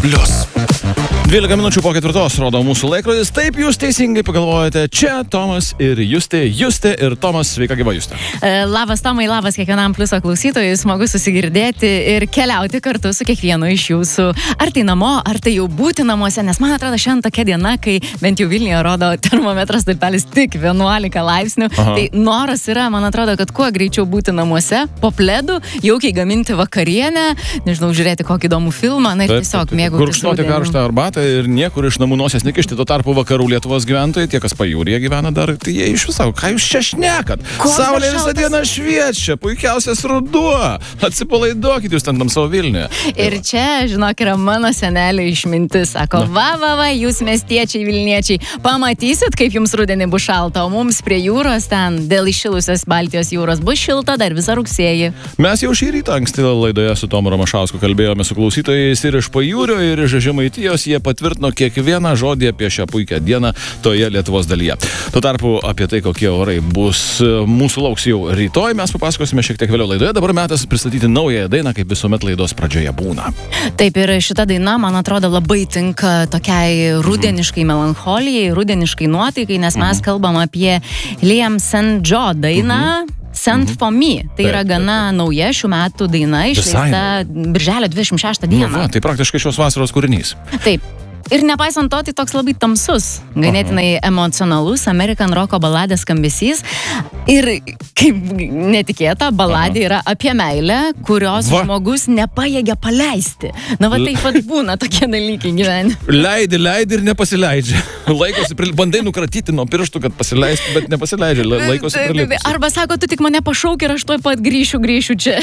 Plius. 12 minučių po 4 rodo mūsų laikrodis. Taip, jūs teisingai pagalvojate. Čia Tomas ir Justė. Justė ir Tomas. Sveika gyva, Justė. Labas, Tomai, labas kiekvienam Pliuso klausytojui. Smagu susigirdėti ir keliauti kartu su kiekvienu iš jūsų. Ar tai namo, ar tai jau būti namuose. Nes man atrodo, šiandien tokia diena, kai bent jau Vilniuje rodo termometras stulpelis tik 11 laipsnių. Aha. Tai noras yra, man atrodo, kad kuo greičiau būti namuose, po pledu, jaukiai gaminti vakarienę, nežinau, žiūrėti kokį įdomų filmą, na ir tiesiog mėgautis. Gurkšnoti karštą arbatą ir niekur iš namų nosies nekišti. Tuo tarpu vakarų Lietuvos gyventojai, tie, kas pajūryje gyvena dar, tai jie iš viso, ką jūs čia šnekat? Saulė visą dieną šviečia, puikiausias ruduo. Atsipalaiduokit jūs ten tam savo Vilniuje. Ir čia, žinok, yra mano senelio išmintis. Sako, va, jūs miestiečiai, Vilniečiai, pamatysit, kaip jums rudenį bus šalta, o mums prie jūros ten, dėl įšilusios Baltijos jūros, bus šilta dar visą rugsėjį. Mes jau šį rytą anksti laidoje su Tomu Ramašausku kalbėjome su klausytojais ir iš pajūrio, ir iš Žemaitijos. Jie patvirtino kiekvieną žodį apie šią puikią dieną toje Lietuvos dalyje. Tuo tarpu apie tai, kokie orai bus mūsų lauks jau rytoj, mes papasakosime šiek tiek vėliau laidoje. Dabar metas pristatyti naująją dainą, kaip visuomet laidos pradžioje būna. Taip, ir šita daina, man atrodo, labai tinka tokiai rudeniškai melancholijai, rudeniškai nuotaikai, nes mes kalbam apie Liam St. John dainą. Sent for me. Tai yra gana nauja šių metų daina, išleista birželio 26 dieną. Va, tai praktiškai šios vasaros kūrinys. Taip. Ir nepaisant to, tai toks labai tamsus, ganėtinai emocionalus American roko baladės skambesys. Ir kaip netikėta, baladė yra apie meilę, kurios žmogus nepajėgia paleisti. Na, va taip pat būna tokie dalykai gyvenime. Leidi ir nepasileidžia. Laikosi, bandai nukratyti nuo pirštų, kad pasileistų, bet nepasileidžia. Laikosi prilikusi. Arba sako, tu tik mane pašauk ir aš tuoj pat grįšiu čia.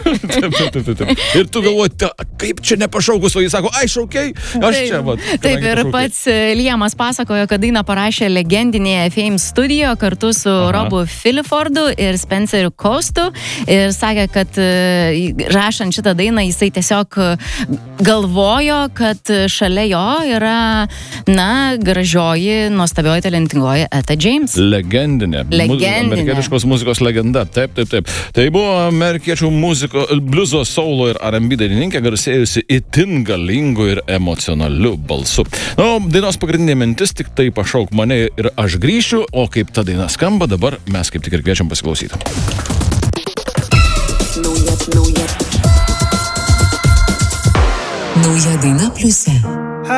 Taip. Ir tu galvoji, kaip čia nepašaukus, o jis sako, ai šaukiai, aš čia, va. Taip, ir pats Liamas pasakojo, kad dainą parašė legendinėje Fame Studio kartu su Robu Filifordu ir Spenceriu Kostu. Ir sakė, kad rašant šitą dainą jisai tiesiog galvojo, kad šalia jo yra, gražioji, nuostabioji, talentingoji Etta James. Legendinė. Amerikietiškos muzikos legenda. Taip. Tai buvo amerikiečių bliuzo, soulo ir R&B dainininkė, garsėjusi itin galingu ir emocionaliu balsu. Dainos pagrindinė mintis tik tai pašauk mane ir aš grįšiu, o kaip ta daina skamba, dabar mes kaip tik ir kviečiam pasiklausyti. Nauja daina Pliuse.